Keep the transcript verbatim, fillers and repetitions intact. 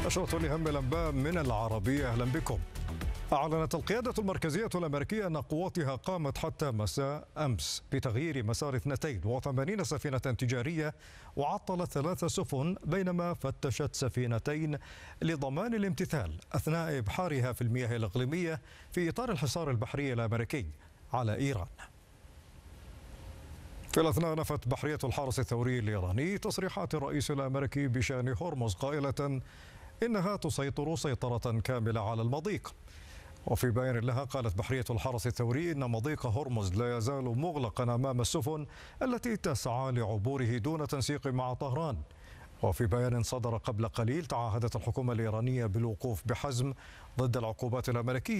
نشرة لهم الأنباء من العربية، أهلا بكم. أعلنت القيادة المركزية الأمريكية أن قواتها قامت حتى مساء أمس بتغيير مسار اثنتين وثمانين سفينة تجارية وعطلت ثلاث سفن، بينما فتشت سفينتين لضمان الامتثال أثناء إبحارها في المياه الإقليمية في إطار الحصار البحري الأمريكي على إيران. في الأثناء نفت بحرية الحرس الثوري الإيراني تصريحات الرئيس الأمريكي بشأن هرمز، قائلة إنها تسيطر سيطرة كاملة على المضيق. وفي بيان لها قالت بحرية الحرس الثوري إن مضيق هرمز لا يزال مغلقا أمام السفن التي تسعى لعبوره دون تنسيق مع طهران. وفي بيان صدر قبل قليل تعهدت الحكومة الإيرانية بالوقوف بحزم ضد العقوبات الأمريكية